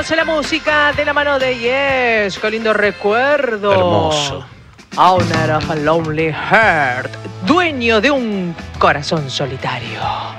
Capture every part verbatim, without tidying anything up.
Seguimos en la música de la mano de Yes. Qué lindo recuerdo. Hermoso. Owner of a Lonely Heart. Dueño de un corazón solitario.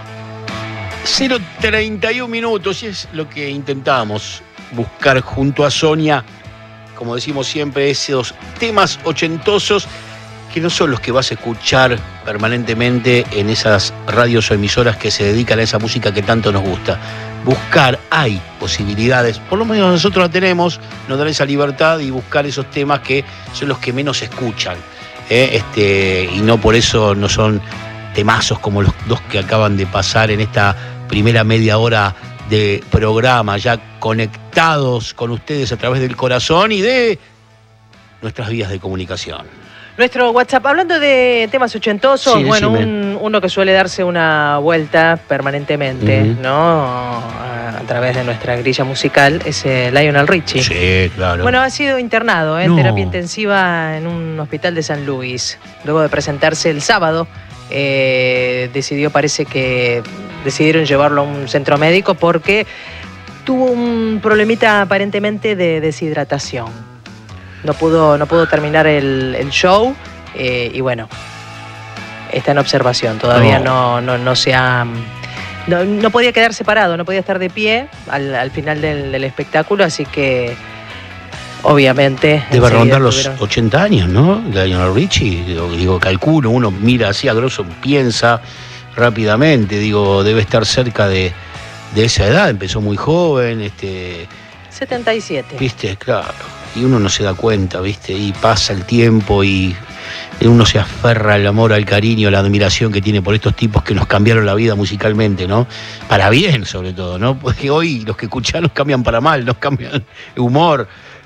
cero treinta y uno minutos y es lo que intentamos buscar junto a Sonia. Como decimos siempre, esos temas ochentosos que no son los que vas a escuchar permanentemente en esas radios o emisoras que se dedican a esa música que tanto nos gusta. Buscar, hay posibilidades, por lo menos nosotros la tenemos, nos dan esa libertad y buscar esos temas que son los que menos se escuchan, ¿eh? este, y no por eso no son temazos como los dos que acaban de pasar en esta primera media hora de programa, ya conectados con ustedes a través del corazón y de nuestras vías de comunicación. Nuestro WhatsApp, hablando de temas ochentosos, Sí, bueno, un, uno que suele darse una vuelta permanentemente, uh-huh. ¿no? A, a través de nuestra grilla musical, es eh, Lionel Richie. Sí, claro. Bueno, ha sido internado ¿eh? en no. terapia intensiva en un hospital de San Luis. Luego de presentarse el sábado, eh, decidió, parece que decidieron llevarlo a un centro médico porque tuvo un problemita aparentemente de deshidratación. No pudo, no pudo terminar el, el show eh, y bueno, está en observación. Todavía no, no, no, no se ha... No, no podía quedar separado, no podía estar de pie al, al final del, del espectáculo, así que obviamente... Debe rondar los tuvieron... ochenta años, ¿no? Lionel Richie, digo, digo, calculo, uno mira así a grosso, piensa rápidamente, digo, debe estar cerca de, de esa edad, empezó muy joven, este... setenta y siete. Viste, claro. Y uno no se da cuenta, ¿viste? Y pasa el tiempo y uno se aferra al amor, al cariño, a la admiración que tiene por estos tipos que nos cambiaron la vida musicalmente, ¿no? Para bien, sobre todo, ¿no? Porque hoy los que escuchan nos cambian para mal, nos cambian humor.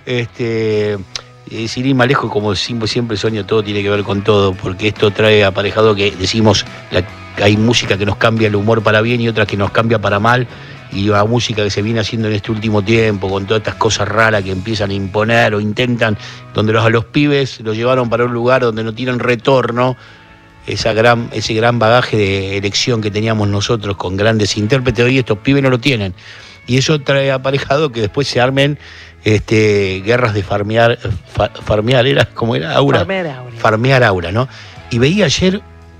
Este, sin ir más lejos, como siempre, siempre Sonia, todo tiene que ver con todo, porque esto trae aparejado que decimos, la, hay música que nos cambia el humor para bien y otra que nos cambia para mal. Y la música que se viene haciendo en este último tiempo, con todas estas cosas raras que empiezan a imponer o intentan, donde los, a los pibes los llevaron para un lugar donde no tienen retorno, esa gran, ese gran bagaje de elección que teníamos nosotros con grandes intérpretes, hoy estos pibes no lo tienen. Y eso trae aparejado que después se armen este, guerras de farmear, fa, farmear, ¿era? ¿Cómo era? Aura. Farmear aura. Farmear aura, ¿no? Y veía ayer,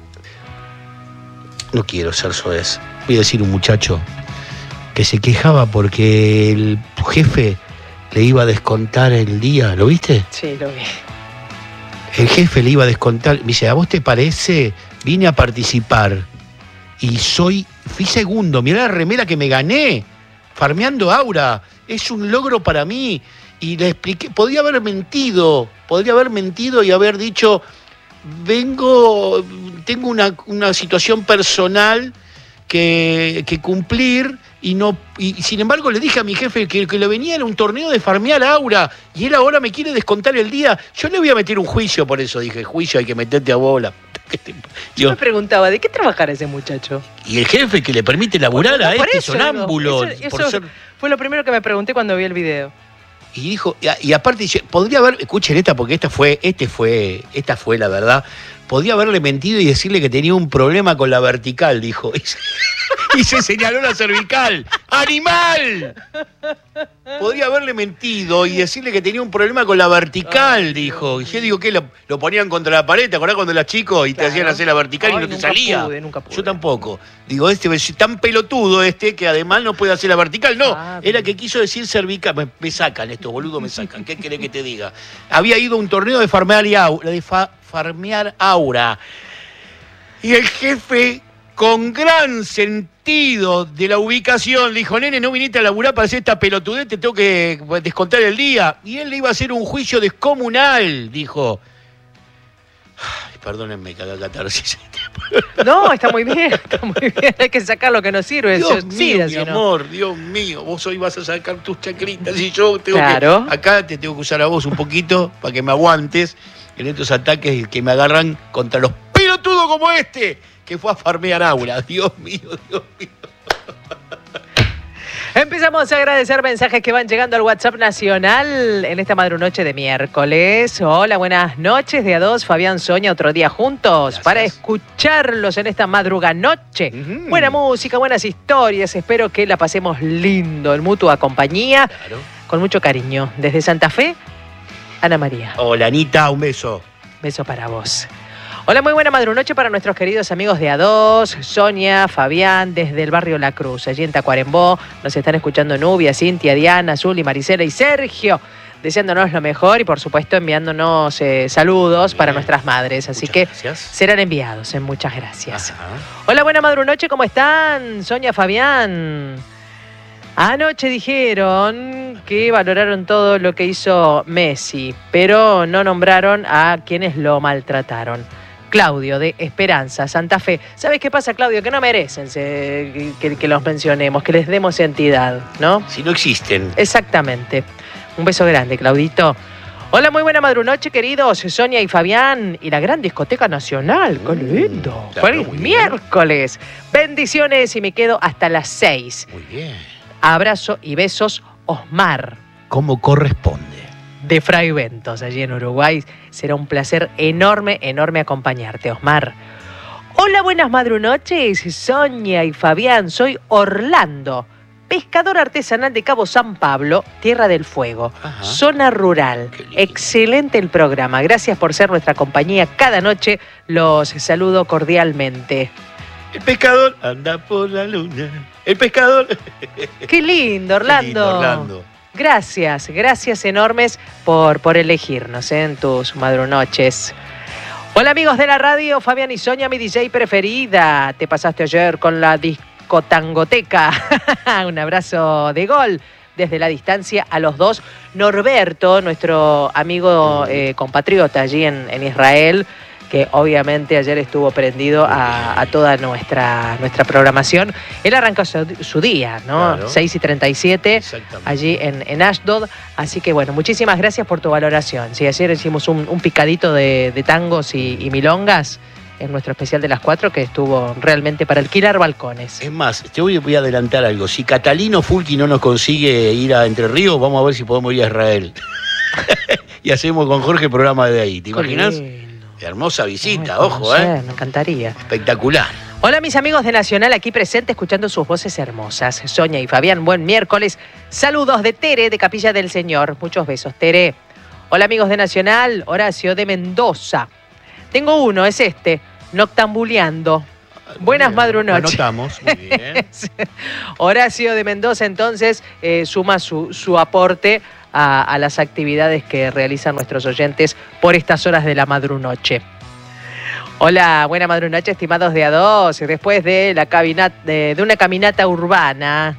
no quiero ser soez, voy a decir un muchacho que se quejaba porque el jefe le iba a descontar el día, ¿lo viste? Sí, lo vi. El jefe le iba a descontar, me dice, ¿a vos te parece? Vine a participar y soy, fui segundo, mirá la remera que me gané, farmeando aura, es un logro para mí. Y le expliqué, podría haber mentido, podría haber mentido y haber dicho, vengo, tengo una, una situación personal que, que cumplir. Y, no, y sin embargo le dije a mi jefe que, que le venía en un torneo de farmear aura y él ahora me quiere descontar el día. Yo le voy a meter un juicio por eso. Dije, juicio hay que meterte a bola. Yo, Yo me preguntaba, ¿de qué trabajará ese muchacho? Y el jefe que le permite laburar no, a este eso, sonámbulo. No, eso, eso por ser... fue lo primero que me pregunté cuando vi el video. Y dijo, y, y aparte dice, podría haber, escuchen esta porque esta fue, este fue, esta fue la verdad. Podría haberle mentido y decirle que tenía un problema con la vertical, dijo. Y se señaló la cervical. ¡Animal! Podría haberle mentido y decirle que tenía un problema con la vertical, Ay, dijo. Y yo digo, ¿qué? Lo, lo ponían contra la pared, ¿te acordás cuando eras chico y claro. te hacían hacer la vertical Ay, y no te salía? Pude, nunca pude. Yo tampoco. Digo, este es tan pelotudo este que además no puede hacer la vertical. No, ah, era que quiso decir cervical. Me, me sacan estos boludos, me sacan. ¿Qué querés que te diga? Había ido a un torneo de farmear, y aura, de fa, farmear aura. Y el jefe, con gran sentido de la ubicación, le dijo, nene, no viniste a laburar para hacer esta pelotudez, te tengo que descontar el día. Y él le iba a hacer un juicio descomunal, dijo. Ay, perdónenme que haga catarsis. No, está muy bien, está muy bien. Hay que sacar lo que nos sirve. Dios mío, sí, mi no. amor, Dios mío. Vos hoy vas a sacar tus chacritas y yo tengo claro. que... Acá te tengo que usar a vos un poquito para que me aguantes en estos ataques que me agarran contra los pelotudos como este, que fue a farmear aura. Dios mío, Dios mío. Empezamos a agradecer mensajes que van llegando al WhatsApp nacional en esta madrunoche de miércoles. Hola, buenas noches de a dos, Fabián, Sonia, otro día juntos. Gracias. Para escucharlos en esta madruganoche. Uh-huh. Buena música, buenas historias, espero que la pasemos lindo en mutua compañía. Claro. Con mucho cariño. Desde Santa Fe, Ana María. Hola, Anita, un beso. Beso para vos. Hola, muy buena madrunoche para nuestros queridos amigos de A dos, Sonia, Fabián, desde el barrio La Cruz, allí en Tacuarembó. Nos están escuchando Nubia, Cintia, Diana, Zuli, Maricela y Sergio, deseándonos lo mejor y por supuesto enviándonos eh, saludos Bien. para nuestras madres. Así muchas que gracias. serán enviados. Eh, muchas gracias. Ajá. Hola, buena madrunoche, ¿cómo están? Sonia, Fabián. Anoche dijeron que valoraron todo lo que hizo Messi, pero no nombraron a quienes lo maltrataron. Claudio, de Esperanza, Santa Fe. ¿Sabes qué pasa, Claudio? Que no merecen se, que, que los mencionemos, que les demos entidad, ¿no? Si no existen. Exactamente. Un beso grande, Claudito. Hola, muy buena madrunoche, queridos. Sonia y Fabián y la gran discoteca nacional. ¡Qué lindo! Mm, ¡Feliz miércoles! Bendiciones y me quedo hasta las seis. Muy bien. Abrazo y besos, Osmar. Como corresponde. De Fray Ventos, allí en Uruguay. Será un placer enorme, enorme acompañarte, Osmar. Hola, buenas madrunoches, Sonia y Fabián. Soy Orlando, pescador artesanal de Cabo San Pablo, Tierra del Fuego, Ajá. zona rural. Excelente el programa. Gracias por ser nuestra compañía cada noche. Los saludo cordialmente. El pescador anda por la luna. El pescador. Qué lindo, Orlando. Qué lindo, Orlando. Gracias, gracias enormes por, por elegirnos ¿eh? en tus madrunoches. Hola, amigos de la radio, Fabián y Sonia, mi D J preferida. Te pasaste ayer con la discotangoteca. Un abrazo de gol desde la distancia a los dos. Norberto, nuestro amigo eh, compatriota allí en, en Israel, que obviamente ayer estuvo prendido a, a toda nuestra, nuestra programación. Él arrancó su, su día, ¿no? Claro. seis y treinta y siete, allí en, en Ashdod. Así que bueno, muchísimas gracias por tu valoración. Sí, ayer hicimos un, un picadito de, de tangos y, y milongas en nuestro especial de las cuatro, que estuvo realmente para alquilar balcones. Es más, te voy, voy a adelantar algo. Si Catalino Fulqui no nos consigue ir a Entre Ríos, vamos a ver si podemos ir a Israel. Y hacemos con Jorge programa de ahí. ¿Te imaginas? Hermosa visita, Ay, ojo, ¿eh? Me encantaría. Espectacular. Hola, mis amigos de Nacional, aquí presente, escuchando sus voces hermosas. Sonia y Fabián, buen miércoles. Saludos de Tere, de Capilla del Señor. Muchos besos, Tere. Hola, amigos de Nacional, Horacio de Mendoza. Tengo uno, es este, Noctambuleando. Buenas madrunoches. Anotamos, muy bien. Horacio de Mendoza, entonces, eh, suma su, su aporte A, a las actividades que realizan nuestros oyentes por estas horas de la madrunoche. Hola, buena madrunoche, estimados de A dos. Después de, la cabinata, de, de una caminata urbana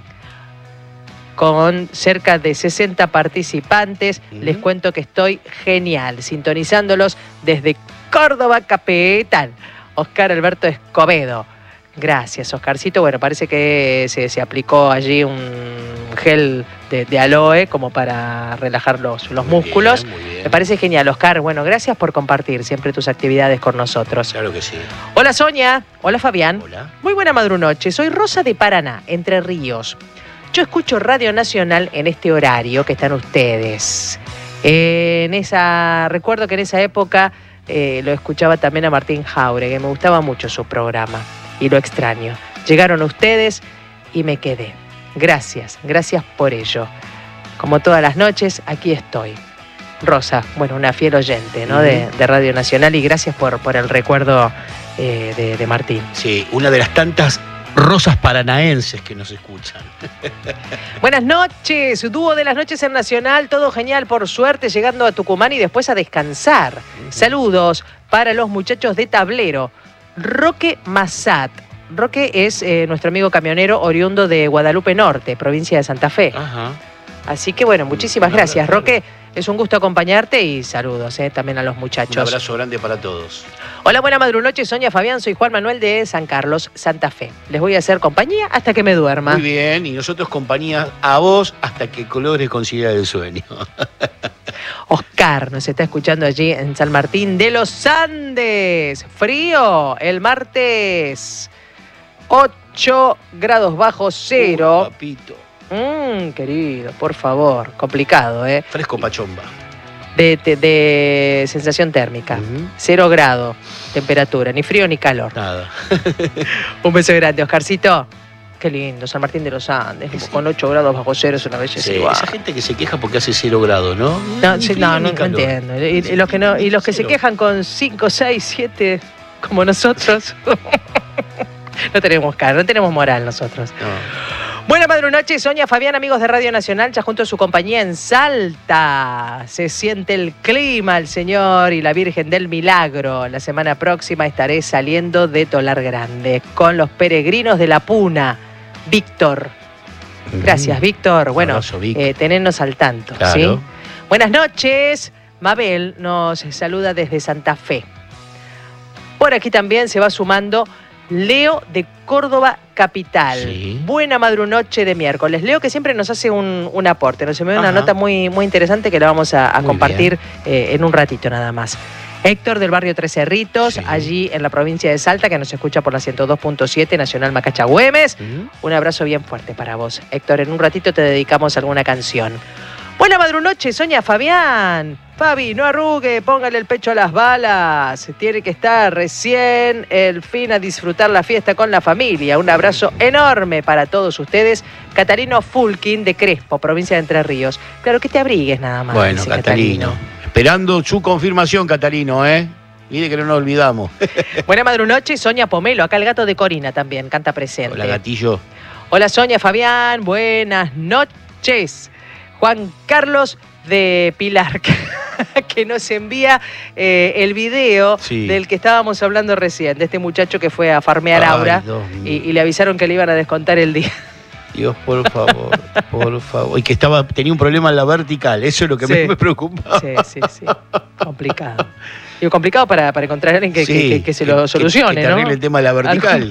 con cerca de sesenta participantes, uh-huh. les cuento que estoy genial, sintonizándolos desde Córdoba capital. Oscar Alberto Escobedo. Gracias, Oscarcito. Bueno, parece que se, se aplicó allí un gel de, de aloe como para relajar los, los muy músculos. Bien, muy bien. Me parece genial, Oscar. Bueno, gracias por compartir siempre tus actividades con nosotros. Claro que sí. Hola, Sonia. Hola, Fabián. Hola. Muy buena madrunoche. Soy Rosa de Paraná, Entre Ríos. Yo escucho Radio Nacional en este horario que están ustedes. Eh, en esa, recuerdo que en esa época eh, lo escuchaba también a Martín Jauregui, que me gustaba mucho su programa. Y lo extraño. Llegaron ustedes y me quedé. Gracias, gracias por ello. Como todas las noches, aquí estoy. Rosa, bueno, una fiel oyente, ¿no? Uh-huh. de, de Radio Nacional, y gracias por, por el recuerdo eh, de, de Martín. Sí, una de las tantas rosas paranaenses que nos escuchan. Buenas noches, dúo de las noches en Nacional, todo genial, por suerte, llegando a Tucumán y después a descansar. Uh-huh. Saludos para los muchachos de Tablero. Roque Massat. Roque es eh, nuestro amigo camionero oriundo de Guadalupe Norte, provincia de Santa Fe. Ajá. Así que bueno, muchísimas gracias, Roque. Es un gusto acompañarte y saludos eh, también a los muchachos. Un abrazo grande para todos. Hola, buena madrunoche, Sonia, Fabián. Soy Juan Manuel de San Carlos, Santa Fe. Les voy a hacer compañía hasta que me duerma. Muy bien, y nosotros compañía a vos hasta que logres conciliar el sueño. Oscar nos está escuchando allí en San Martín de los Andes. Frío el martes. ocho grados bajo cero. Uh, papito. Mmm, querido, por favor. Complicado, ¿eh? Fresco pachomba. De, de, de sensación térmica. Uh-huh. Cero grado, temperatura, ni frío ni calor. Nada. Un beso grande, Oscarcito. Qué lindo, San Martín de los Andes, sí. Con ocho grados bajo cero es una belleza. Sí, igual. Esa gente que se queja porque hace cero grados, ¿no? No, sí, no, no, no entiendo. Y, y los que, no, y los que se quejan con cinco, seis, siete, como nosotros, no tenemos cara, no tenemos moral nosotros. No. Buena madre noche, Sonia, Fabián, amigos de Radio Nacional, ya junto a su compañía en Salta. Se siente el clima, el Señor y la Virgen del Milagro. La semana próxima estaré saliendo de Tolar Grande con los peregrinos de la Puna. Víctor. Gracias, Víctor. Bueno, abrazo, Vic. eh, tenernos al tanto. Claro. ¿Sí? Buenas noches. Mabel nos saluda desde Santa Fe. Por aquí también se va sumando Leo de Córdoba Capital. Sí. Buena madrunoche de miércoles. Leo que siempre nos hace un, un aporte. Nos envió una nota muy, muy interesante que la vamos a, a compartir eh, en un ratito nada más. Héctor del barrio Tres Cerritos, sí. allí en la provincia de Salta, que nos escucha por la ciento dos punto siete Nacional Macachagüemes. Uh-huh. Un abrazo bien fuerte para vos. Héctor, en un ratito te dedicamos alguna canción. Buena madrunoche, Sonia, Fabián. Fabi, no arrugue, póngale el pecho a las balas. Tiene que estar recién el fin a disfrutar la fiesta con la familia. Un abrazo enorme para todos ustedes. Catalino Fulkin de Crespo, provincia de Entre Ríos. Claro, que te abrigues nada más. Bueno, Catalino. Catalino. Esperando su confirmación, Catalino, ¿eh? Mire que no nos olvidamos. Buena madrunoche, Sonia Pomelo. Acá el gato de Corina también canta presente. Hola, gatillo. Hola, Sonia, Fabián. Buenas noches. Juan Carlos de Pilar, que nos envía eh, el video sí. del que estábamos hablando recién, de este muchacho que fue a farmear Ay, Aura y, y le avisaron que le iban a descontar el día. Dios, por favor, por favor. Y que estaba, tenía un problema en la vertical, eso es lo que sí. me, me preocupa. Sí, sí, sí. Complicado. Digo, complicado para, para encontrar a alguien que, sí, que, que, que se lo solucione, que, que te arregle ¿no? el tema de la vertical.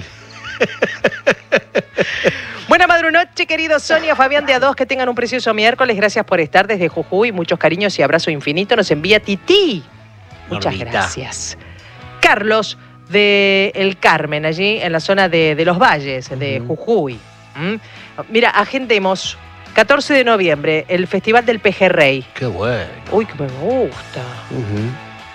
Buena madrunoche, querido Sonia, Fabián de A dos, que tengan un precioso miércoles. Gracias por estar desde Jujuy. Muchos cariños y abrazo infinito. Nos envía Tití. Muchas Normita. Gracias. Carlos de El Carmen, allí en la zona de, de Los Valles, de uh-huh. Jujuy. ¿Mm? Mira, agendemos catorce de noviembre, el Festival del Pejerrey. Qué bueno. Uy, que me gusta. Uh-huh.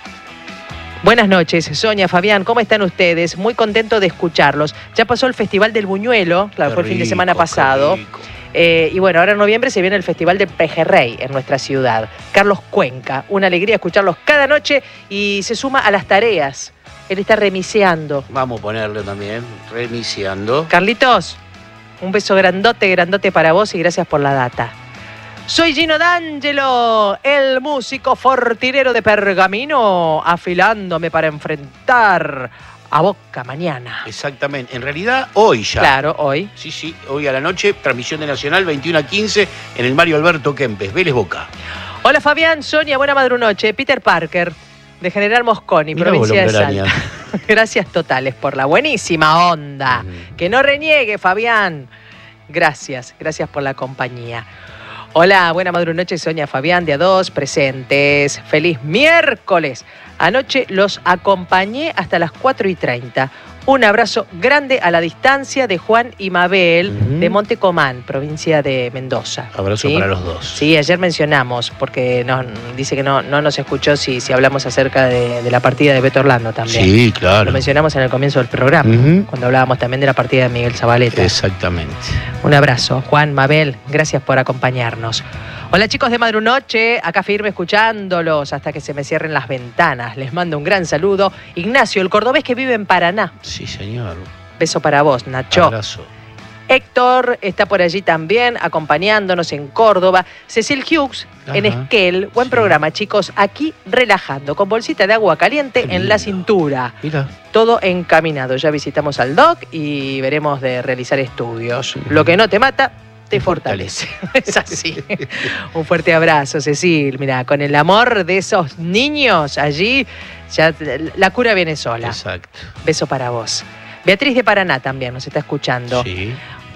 Buenas noches, Sonia, Fabián, ¿cómo están ustedes? Muy contento de escucharlos. Ya pasó el Festival del Buñuelo, claro, qué fue el rico, fin de semana pasado. Eh, y bueno, ahora en noviembre se viene el Festival del Pejerrey en nuestra ciudad. Carlos Cuenca, una alegría escucharlos cada noche y se suma a las tareas. Él está remiseando. Vamos a ponerle también, remiseando. Carlitos, un beso grandote, grandote para vos y gracias por la data. Soy Gino D'Angelo, el músico fortinero de Pergamino, afilándome para enfrentar a Boca mañana. Exactamente, en realidad hoy ya. Claro, hoy. Sí, sí, hoy a la noche, transmisión de Nacional, veintiuno a quince, en el Mario Alberto Kempes, Vélez Boca. Hola Fabián, Sonia, buena madrunoche. Peter Parker, de General Mosconi, Mirá provincia de Salta. Gracias totales por la buenísima onda. Mm. Que no reniegue, Fabián. Gracias, gracias por la compañía. Hola, buena madrunoche, Sonia, Fabián de A dos, presentes. Feliz miércoles. Anoche los acompañé hasta las cuatro y treinta. Un abrazo grande a la distancia de Juan y Mabel uh-huh. de Montecomán, provincia de Mendoza. Abrazo ¿sí? para los dos. Sí, ayer mencionamos, porque nos, dice que no, no nos escuchó si, si hablamos acerca de, de la partida de Beto Orlando también. Sí, claro. Lo mencionamos en el comienzo del programa, uh-huh. cuando hablábamos también de la partida de Miguel Zabaleta. Exactamente. Un abrazo, Juan, Mabel, gracias por acompañarnos. Hola chicos de Madrunoche, acá firme escuchándolos hasta que se me cierren las ventanas. Les mando un gran saludo. Ignacio, el cordobés que vive en Paraná. Sí, señor. Beso para vos, Nacho. Abrazo. Héctor está por allí también, acompañándonos en Córdoba. Cecil Hughes, ajá, en Esquel. Buen sí. programa, chicos. Aquí relajando, con bolsita de agua caliente en la cintura. Mira. Todo encaminado. Ya visitamos al doc y veremos de realizar estudios. Uh-huh. Lo que no te mata, te fortalece. Es así. Un fuerte abrazo, Cecil. Mira, con el amor de esos niños allí, ya la cura viene sola. Exacto. Beso para vos. Beatriz de Paraná también nos está escuchando. Sí.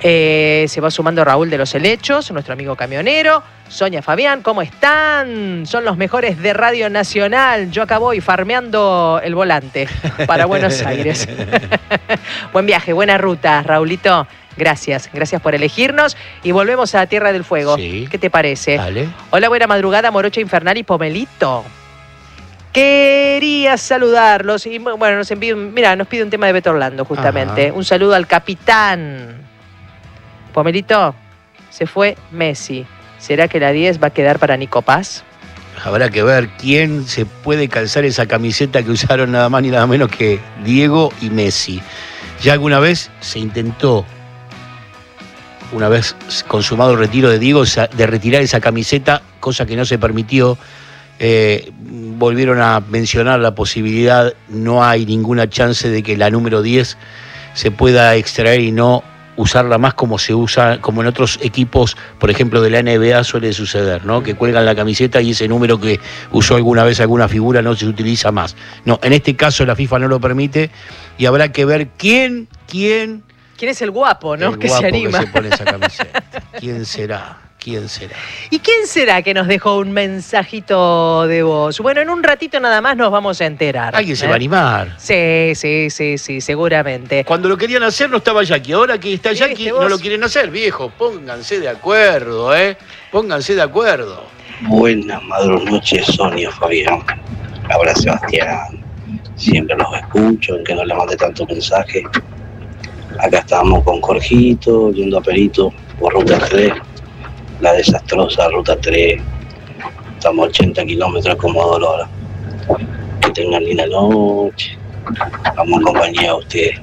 Eh, se va sumando Raúl de los Helechos, nuestro amigo camionero. Sonia, Fabián, ¿cómo están? Son los mejores de Radio Nacional. Yo acá voy farmeando el volante para Buenos Aires. Buen viaje, buena ruta, Raulito. Gracias, gracias por elegirnos. Y volvemos a Tierra del Fuego. Sí. ¿Qué te parece? Dale. Hola, buena madrugada, Morocha Infernal y Pomelito. Quería saludarlos. Y bueno, nos envía un, mira, nos pide un tema de Beto Orlando, justamente. Ajá. Un saludo al capitán. Pomelito, se fue Messi. ¿Será que la diez va a quedar para Nico Paz? Habrá que ver quién se puede calzar esa camiseta que usaron nada más ni nada menos que Diego y Messi. Ya alguna vez se intentó, una vez consumado el retiro de Diego, de retirar esa camiseta, cosa que no se permitió. Eh, volvieron a mencionar la posibilidad, no hay ninguna chance de que la número diez se pueda extraer y no usarla más como se usa, como en otros equipos, por ejemplo de la N B A suele suceder, ¿no? Que cuelgan la camiseta y ese número que usó alguna vez alguna figura no se utiliza más. No, en este caso la FIFA no lo permite y habrá que ver quién, quién... ¿Quién es el guapo, no? El que guapo se anima. que se pone esa camiseta. ¿Quién será? ¿Quién será? ¿Y quién será que nos dejó un mensajito de voz? Bueno, en un ratito nada más nos vamos a enterar. Alguien se ¿eh? va a animar. Sí, sí, sí, sí, seguramente. Cuando lo querían hacer no estaba Jackie. Ahora que está Jackie no lo quieren hacer, viejo. Pónganse de acuerdo, ¿eh? Pónganse de acuerdo. Buenas madrugadas noches, Sonia, Fabián. Ahora Sebastián. Siempre los escucho, aunque no le mande tanto mensaje. Acá estamos con Jorgito, yendo a Perito por Ruta tres. La desastrosa Ruta tres, estamos a ochenta kilómetros como dolor. Que tengan linda noche, vamos en compañía a ustedes.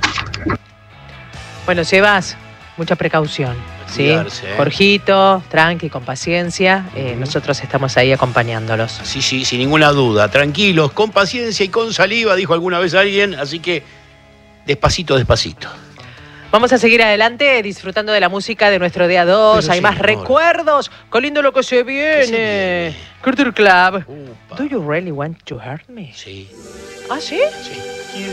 Bueno, Sebas, mucha precaución, ¿sí? Cuidarse, ¿eh? Jorgito, tranqui, con paciencia, eh, uh-huh. Nosotros estamos ahí acompañándolos. Sí, sí, sin ninguna duda, tranquilos, con paciencia y con saliva, dijo alguna vez alguien, así que despacito, despacito. Vamos a seguir adelante disfrutando de la música de nuestro día dos. Hay sí, más amor. recuerdos. Qué lindo lo que se viene. Culture Club. Upa. Do you really want to hurt me? Sí. ¿Ah, sí? Sí.